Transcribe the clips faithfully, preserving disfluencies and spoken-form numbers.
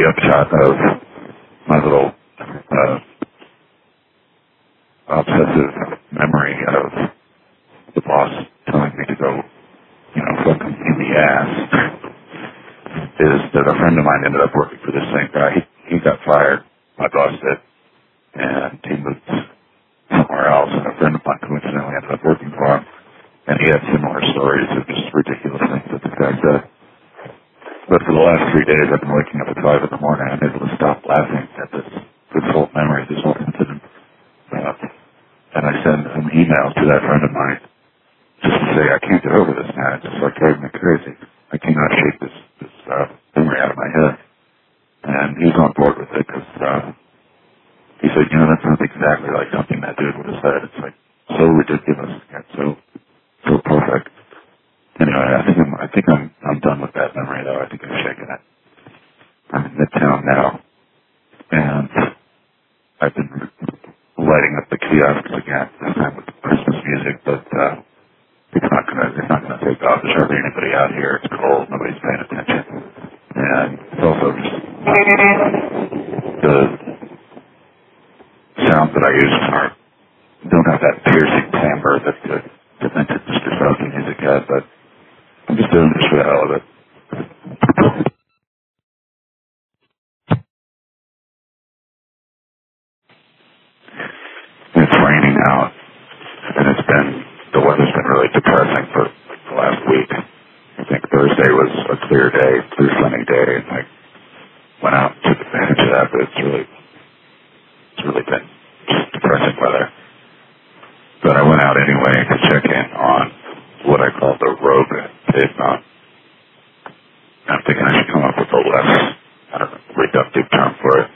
the upshot of my little uh, obsessive memory of the boss telling me to go, you know, fucking in the ass, is that a friend of mine ended up working for this same guy. He, he got fired, my boss did, and he moved somewhere else, and a friend of mine coincidentally ended up working for him, and he had similar stories of just ridiculous things that this guy said. But for the last three days, I've been waking up at five in the morning, and I'm able to stop laughing at this, this whole memory, this whole incident. Uh, and I send an email to that friend of mine just to say, I can't get over this, man. It's just like driving me crazy. I cannot shake this, this uh, memory out of my head. And he was on board with it because uh, he said, you know, that sounds exactly like something that dude would have said. It's like so ridiculous and so so perfect. Anyway, I think I'm I think I'm I'm done with that memory though. I think I'm shaking it. I'm in Midtown now, and I've been lighting up the kiosks again, this time with Christmas music, but uh, it's not gonna it's not gonna take off. There's hardly anybody out here. It's cold. Nobody's paying attention, and it's also just the sounds that I use are don't have that piercing timbre that the, the vintage Mister Falcon music had, but I'm just doing this for the hell of it. It's raining out, and it's been, the weather's been really depressing for like the last week. I think Thursday was a clear day, clear sunny day, and I went out and took advantage of that, but it's really, it's really been just depressing weather. But I went out anyway to check in on what I call the rogue pavement. I'm thinking I should come up with a less, I don't know, reductive term for it.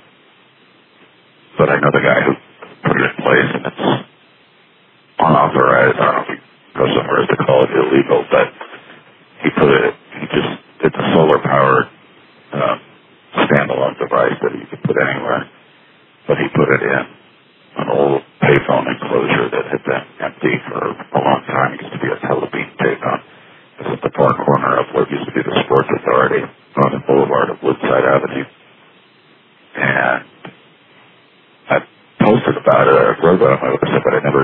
But I know the guy who put it in place, and it's unauthorized. I don't know if he goes somewhere to call it illegal, but he put it, he just, it's a solar-powered um, standalone device that you can put anywhere. But he put it in an old payphone enclosure that had been empty for a long time. It used to be a telebeam payphone. It's at the far corner of what used to be the Sports Authority on the boulevard of Woodside Avenue. And I posted about it. I wrote about it on my website, but I never,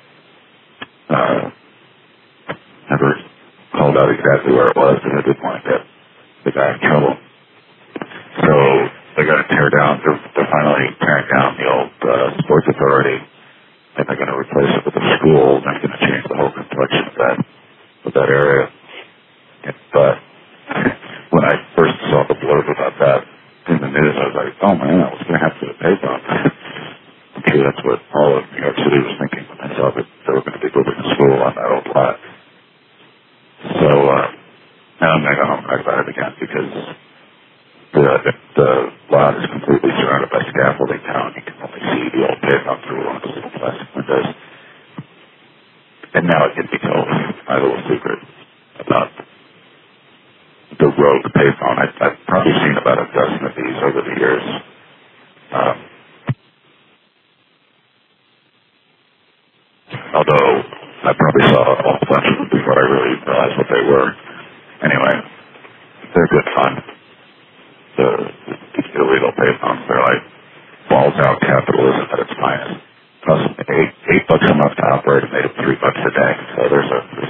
uh, never called out exactly where it was, and I didn't want to get the guy in trouble. So they got to tear down. They're, they're finally tearing down the old uh, Sports Authority, and they're going to replace it with a school. And they're going to change the whole complexion of that of that area. And, but when I first saw the blurb about that in the news, I was like, oh man, I was going to have to get a payphone. I'm sure that's what all of New York City was thinking when they saw that they were going to be moving a school on that old lot. So uh, now I'm going to go home and talk about it again because the, the, the lot is completely surrounded by scaffolding now, and you can only see the old pavement through one of those little plastic windows. And now it can be told my little secret about the rogue payphone. I, I've probably seen about a dozen of these over the years. Um, although I probably saw a whole bunch of them before I really realized what they were. Anyway, they're good fun. The, the illegal payphones, they're like balls out capitalism at its finest. Cost eight, eight bucks a month to operate and made them three bucks a day. So there's a